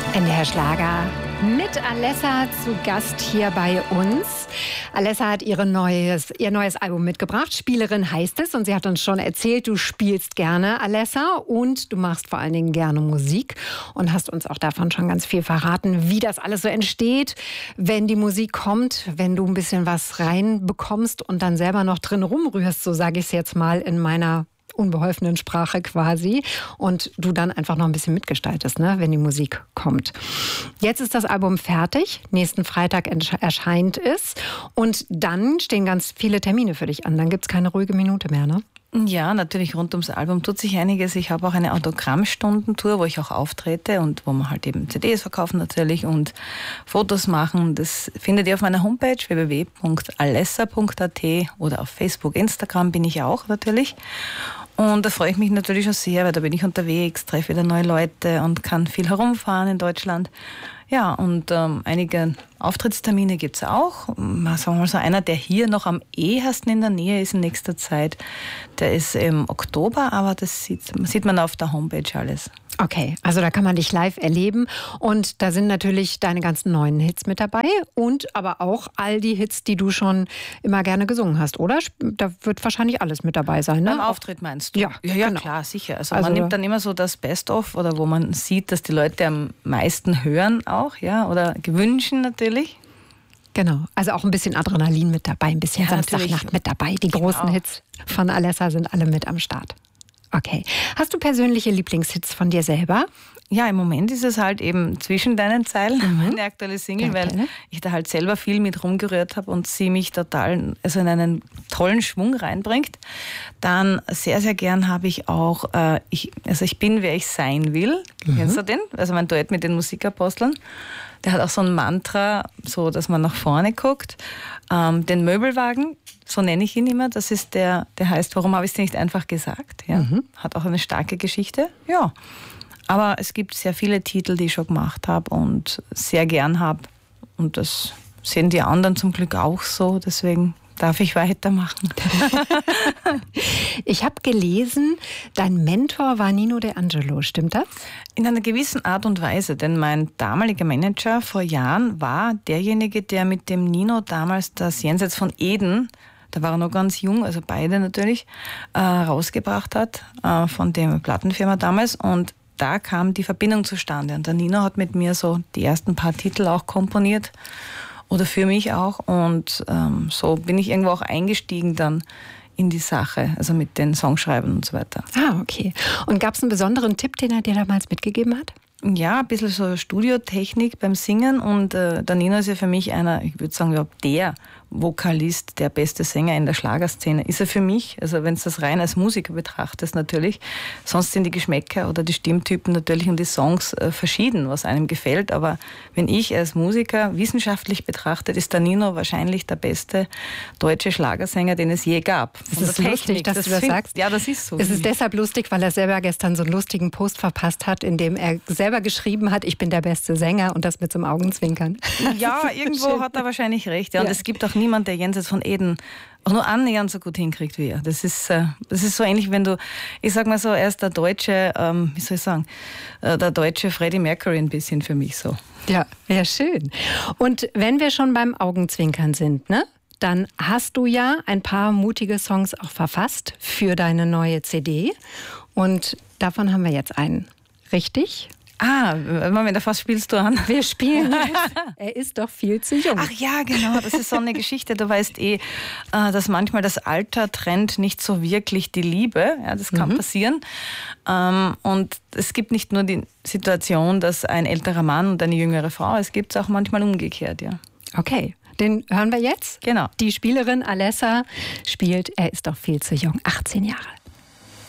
NDR Schlager mit Alessa zu Gast hier bei uns. Alessa hat ihr neues Album mitgebracht. Spielerin heißt es. Und sie hat uns schon erzählt, du spielst gerne, Alessa. Und du machst vor allen Dingen gerne Musik. Und hast uns auch davon schon ganz viel verraten, wie das alles so entsteht, wenn die Musik kommt, wenn du ein bisschen was reinbekommst und dann selber noch drin rumrührst, so sage ich es jetzt mal in meiner unbeholfenen Sprache quasi, und du dann einfach noch ein bisschen mitgestaltest, ne, wenn die Musik kommt. Jetzt ist das Album fertig, nächsten Freitag erscheint es und dann stehen ganz viele Termine für dich an. Dann gibt es keine ruhige Minute mehr, ne? Ja, natürlich rund ums Album tut sich einiges. Ich habe auch eine Autogrammstundentour, wo ich auch auftrete und wo wir halt eben CDs verkaufen natürlich und Fotos machen. Das findet ihr auf meiner Homepage www.alessa.at oder auf Facebook, Instagram bin ich auch natürlich. Und da freue ich mich natürlich schon sehr, weil da bin ich unterwegs, treffe wieder neue Leute und kann viel herumfahren in Deutschland. Ja, und einige Auftrittstermine gibt es auch. Sagen wir mal so, einer, der hier noch am ehesten in der Nähe ist in nächster Zeit, der ist im Oktober, aber das sieht man auf der Homepage alles. Okay, also da kann man dich live erleben und da sind natürlich deine ganzen neuen Hits mit dabei und aber auch all die Hits, die du schon immer gerne gesungen hast, oder? Da wird wahrscheinlich alles mit dabei sein, ne? Beim Auftritt meinst du? Ja, genau. Klar, sicher. Also man nimmt dann immer so das Best-of oder wo man sieht, dass die Leute am meisten hören auch, ja, oder gewünschen natürlich. Genau, also auch ein bisschen Adrenalin mit dabei, ein bisschen Samstagnacht mit dabei. Die großen Hits von Alessa sind alle mit am Start. Okay. Hast du persönliche Lieblingshits von dir selber? Ja, im Moment ist es halt eben zwischen deinen Zeilen, meine aktuelle Single, weil ich da halt selber viel mit rumgerührt habe und sie mich total, also in einen tollen Schwung reinbringt. Dann sehr, sehr gern habe ich auch, ich bin, wer ich sein will. Kennst du den? Also mein Duett mit den Musikaposteln. Der hat auch so ein Mantra, so dass man nach vorne guckt. Den Möbelwagen, so nenne ich ihn immer, das ist der heißt, warum habe ich es dir nicht einfach gesagt? Ja. Hat auch eine starke Geschichte. Ja. Aber es gibt sehr viele Titel, die ich schon gemacht habe und sehr gern habe. Und das sehen die anderen zum Glück auch so. Deswegen darf ich weitermachen. Ich habe gelesen, dein Mentor war Nino De Angelo. Stimmt das? In einer gewissen Art und Weise. Denn mein damaliger Manager vor Jahren war derjenige, der mit dem Nino damals das Jenseits von Eden, da war er noch ganz jung, also beide natürlich, rausgebracht hat von der Plattenfirma damals. Und da kam die Verbindung zustande. Und der Nino hat mit mir so die ersten paar Titel auch komponiert. Oder für mich auch. Und so bin ich irgendwo auch eingestiegen dann in die Sache, also mit den Songschreiben und so weiter. Ah, okay. Und gab es einen besonderen Tipp, den er dir damals mitgegeben hat? Ja, ein bisschen so Studiotechnik beim Singen. Und der Nino ist ja für mich einer, ich würde sagen, der Vokalist, der beste Sänger in der Schlagerszene. Ist er für mich, also wenn du das rein als Musiker betrachtest natürlich, sonst sind die Geschmäcker oder die Stimmtypen natürlich und die Songs verschieden, was einem gefällt. Aber wenn ich als Musiker wissenschaftlich betrachtet, ist der Nino wahrscheinlich der beste deutsche Schlagersänger, den es je gab. Das ist lustig, dass du das sagst. Ja, das ist so. Es ist deshalb lustig, weil er selber gestern so einen lustigen Post verpasst hat, in dem er selber geschrieben hat, ich bin der beste Sänger und das mit so einem Augenzwinkern. Ja, irgendwo hat er wahrscheinlich recht. Ja, und es gibt auch niemand, der Jenseits von Eden auch nur annähernd so gut hinkriegt wie er. Das ist so ähnlich, wenn du, ich sag mal so, er ist der deutsche, der deutsche Freddie Mercury ein bisschen für mich so. Ja, schön. Und wenn wir schon beim Augenzwinkern sind, ne? Dann hast du ja ein paar mutige Songs auch verfasst für deine neue CD. Und davon haben wir jetzt einen. Richtig? Moment, was spielst du an? Wir spielen jetzt. Er ist doch viel zu jung. Ach ja, genau, das ist so eine Geschichte. Du weißt dass manchmal das Alter trennt nicht so wirklich die Liebe. Ja, das kann passieren. Und es gibt nicht nur die Situation, dass ein älterer Mann und eine jüngere Frau, es gibt es auch manchmal umgekehrt, ja. Okay, den hören wir jetzt. Genau. Die Spielerin Alessa spielt Er ist doch viel zu jung, 18 Jahre.